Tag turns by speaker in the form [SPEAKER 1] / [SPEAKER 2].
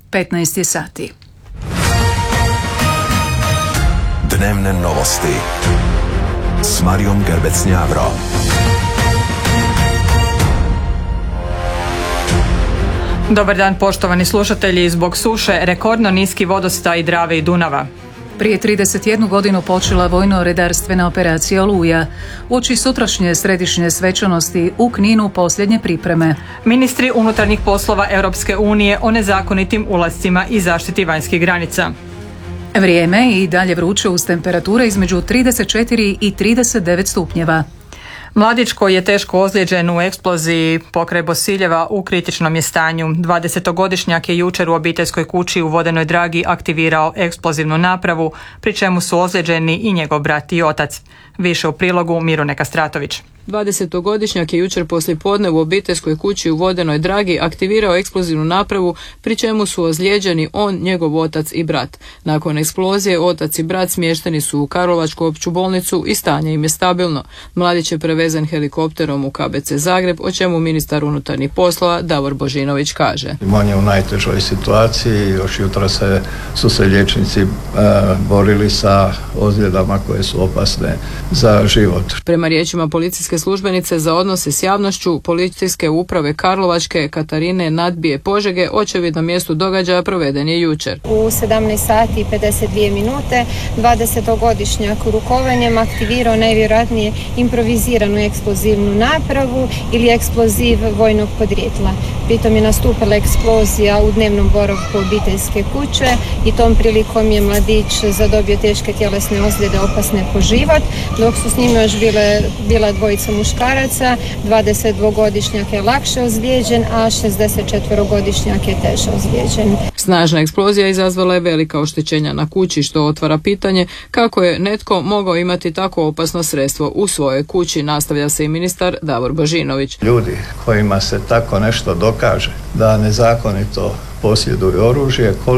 [SPEAKER 1] 15 sati.
[SPEAKER 2] Dnevne novosti s Marijom Gerbec-Njavro.
[SPEAKER 3] Dobar dan poštovani slušatelji. Zbog suše rekordno niski vodostaj Drave i Dunava.
[SPEAKER 1] Prije 31 godinu počela vojno-redarstvena operacija Oluja. Uoči sutrašnje središnje svečanosti u Kninu posljednje pripreme.
[SPEAKER 3] Ministri unutarnjih poslova Europske unije o nezakonitim ulascima i zaštiti vanjskih granica.
[SPEAKER 1] Vrijeme i dalje vruće uz temperature između 34 i 39 stupnjeva.
[SPEAKER 3] Mladić koji je teško ozlijeđen u eksploziji pokraj Bosiljeva u kritičnom je stanju. 20-godišnjak je jučer u obiteljskoj kući u Vodenoj Dragi aktivirao eksplozivnu napravu, pri čemu su ozlijeđeni i njegov brat i otac. Više u prilogu Mirune Kastratović.
[SPEAKER 4] 20-godišnjak je jučer poslijepodne u obiteljskoj kući u Vodenoj Dragi aktivirao eksplozivnu napravu, pri čemu su ozlijeđeni on, njegov otac i brat. Nakon eksplozije otac i brat smješteni su u Karlovačku opću bolnicu i stanje im je stabilno. Mladić je prevezen helikopterom u KBC Zagreb, o čemu ministar unutarnjih poslova Davor Božinović kaže.
[SPEAKER 5] On je u najtežoj situaciji, još jutro su se liječnici borili sa ozljedama koje su opasne za život.
[SPEAKER 4] Prema riječima policijske službenice za odnose s javnošću Policijske uprave Karlovačke Katarine Nadbije Požege, očevid na mjestu događaja proveden je jučer.
[SPEAKER 6] U 17 sati i 52 minute 20-godišnjak rukovanjem aktivirao najvjerojatnije improviziranu eksplozivnu napravu ili eksploziv vojnog podrijetla. Pritom je nastupila eksplozija u dnevnom boravku obiteljske kuće i tom prilikom je mladić zadobio teške tjelesne ozljede opasne po život, dok su s njima još bila dvojica muškaraca, 22-godišnjak je lakše ozlijeđen, a 64-godišnjak je teže ozlijeđen.
[SPEAKER 4] Snažna eksplozija izazvala je velika oštećenja na kući, što otvara pitanje kako je netko mogao imati tako opasno sredstvo u svojoj kući, nastavlja se i ministar Davor Božinović.
[SPEAKER 5] Ljudi kojima se tako nešto dokaže da nezakonito posjeduju oružje,